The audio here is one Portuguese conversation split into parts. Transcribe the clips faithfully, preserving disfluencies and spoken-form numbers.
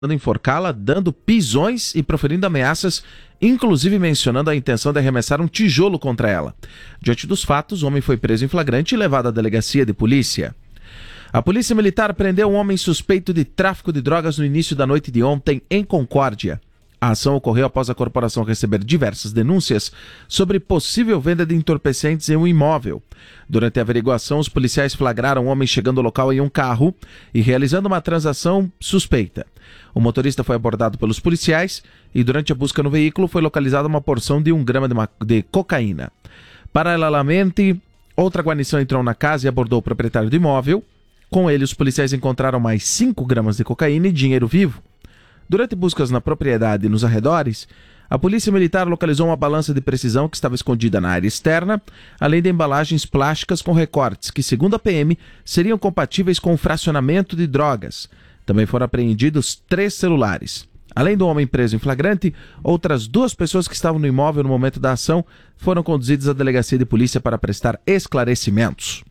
enforcá-la, dando pisões e proferindo ameaças, inclusive mencionando a intenção de arremessar um tijolo contra ela. Diante dos fatos, o homem foi preso em flagrante e levado à delegacia de polícia. A Polícia Militar prendeu um homem suspeito de tráfico de drogas no início da noite de ontem em Concórdia. A ação ocorreu após a corporação receber diversas denúncias sobre possível venda de entorpecentes em um imóvel. Durante a averiguação, os policiais flagraram um homem chegando ao local em um carro e realizando uma transação suspeita. O motorista foi abordado pelos policiais e, durante a busca no veículo, foi localizada uma porção de um grama de, ma- de cocaína. Paralelamente, outra guarnição entrou na casa e abordou o proprietário do imóvel. Com ele, os policiais encontraram mais cinco gramas de cocaína e dinheiro vivo. Durante buscas na propriedade e nos arredores, a Polícia Militar localizou uma balança de precisão que estava escondida na área externa, além de embalagens plásticas com recortes que, segundo a P M, seriam compatíveis com o fracionamento de drogas. Também foram apreendidos três celulares. Além do homem preso em flagrante, outras duas pessoas que estavam no imóvel no momento da ação foram conduzidas à delegacia de polícia para prestar esclarecimentos.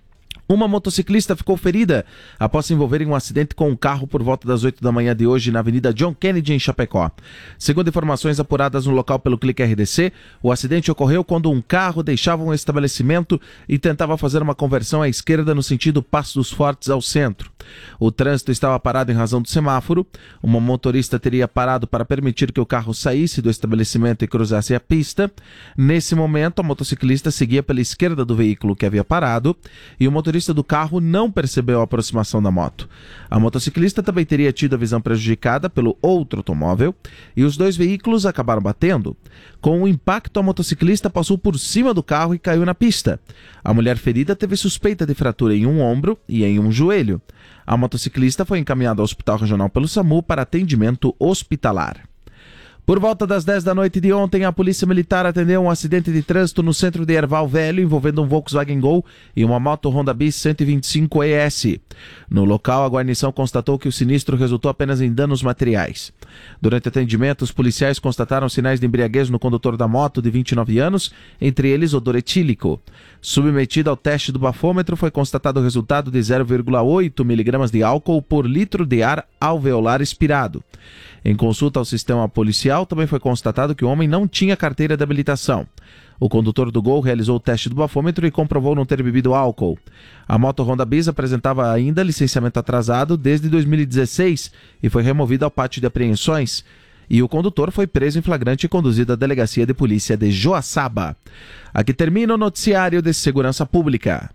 Uma motociclista ficou ferida após se envolver em um acidente com um carro por volta das oito da manhã de hoje na Avenida John Kennedy, em Chapecó. Segundo informações apuradas no local pelo Clique R D C, o acidente ocorreu quando um carro deixava um estabelecimento e tentava fazer uma conversão à esquerda no sentido Passo dos Fortes ao centro. O trânsito estava parado em razão do semáforo. Uma motorista teria parado para permitir que o carro saísse do estabelecimento e cruzasse a pista. Nesse momento, a motociclista seguia pela esquerda do veículo que havia parado e o motorista O motorista do carro não percebeu a aproximação da moto. A motociclista também teria tido a visão prejudicada pelo outro automóvel e os dois veículos acabaram batendo. Com o impacto, a motociclista passou por cima do carro e caiu na pista. A mulher ferida teve suspeita de fratura em um ombro e em um joelho. A motociclista foi encaminhada ao Hospital Regional pelo SAMU para atendimento hospitalar. Por volta das dez da noite de ontem, a Polícia Militar atendeu um acidente de trânsito no centro de Erval Velho, envolvendo um Volkswagen Gol e uma moto Honda Bis cento e vinte e cinco E S. No local, a guarnição constatou que o sinistro resultou apenas em danos materiais. Durante o atendimento, os policiais constataram sinais de embriaguez no condutor da moto, de vinte e nove anos, entre eles odor etílico. Submetido ao teste do bafômetro, foi constatado o resultado de zero vírgula oito miligramas de álcool por litro de ar alveolar expirado. Em consulta ao sistema policial, também foi constatado que o homem não tinha carteira de habilitação. O condutor do Gol realizou o teste do bafômetro e comprovou não ter bebido álcool. A moto Honda Bis apresentava ainda licenciamento atrasado desde dois mil e dezesseis e foi removida ao pátio de apreensões. E o condutor foi preso em flagrante e conduzido à delegacia de polícia de Joaçaba. Aqui termina o noticiário de Segurança Pública.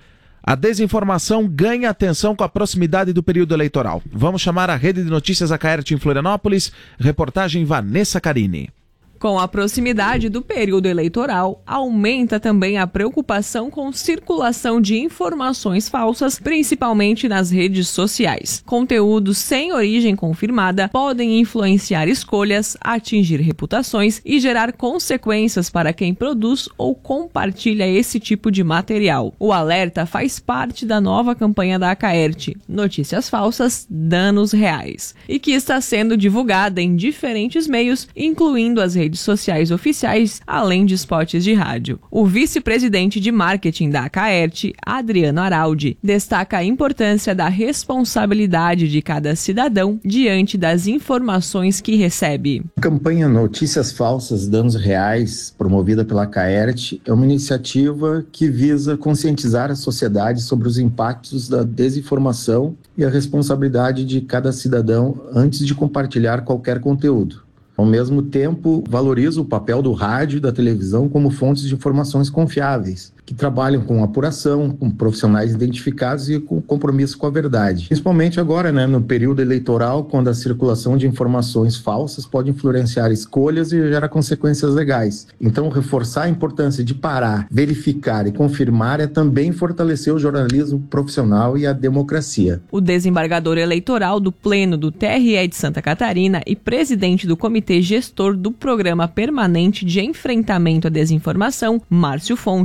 A desinformação ganha atenção com a proximidade do período eleitoral. Vamos chamar a Rede de Notícias Acaerte em Florianópolis. Reportagem Vanessa Carini. Com a proximidade do período eleitoral, aumenta também a preocupação com circulação de informações falsas, principalmente nas redes sociais. Conteúdos sem origem confirmada podem influenciar escolhas, atingir reputações e gerar consequências para quem produz ou compartilha esse tipo de material. O alerta faz parte da nova campanha da Acaerte, Notícias Falsas, Danos Reais, e que está sendo divulgada em diferentes meios, incluindo as redes sociais oficiais, além de spots de rádio. O vice-presidente de marketing da Acaerte, Adriano Araldi, destaca a importância da responsabilidade de cada cidadão diante das informações que recebe. A campanha Notícias Falsas, Danos Reais, promovida pela Acaerte, é uma iniciativa que visa conscientizar a sociedade sobre os impactos da desinformação e a responsabilidade de cada cidadão antes de compartilhar qualquer conteúdo. Ao mesmo tempo, valoriza o papel do rádio e da televisão como fontes de informações confiáveis, que trabalham com apuração, com profissionais identificados e com compromisso com a verdade. Principalmente agora, né, no período eleitoral, quando a circulação de informações falsas pode influenciar escolhas e gerar consequências legais. Então, reforçar a importância de parar, verificar e confirmar é também fortalecer o jornalismo profissional e a democracia. O desembargador eleitoral do Pleno do T R E de Santa Catarina e presidente do Comitê Gestor do Programa Permanente de Enfrentamento à Desinformação, Márcio Fontes,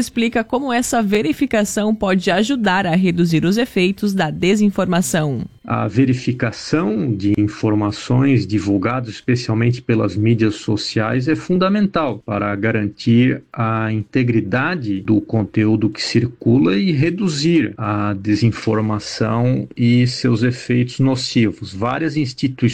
explica como essa verificação pode ajudar a reduzir os efeitos da desinformação. A verificação de informações divulgadas, especialmente pelas mídias sociais, é fundamental para garantir a integridade do conteúdo que circula e reduzir a desinformação e seus efeitos nocivos. Várias instituições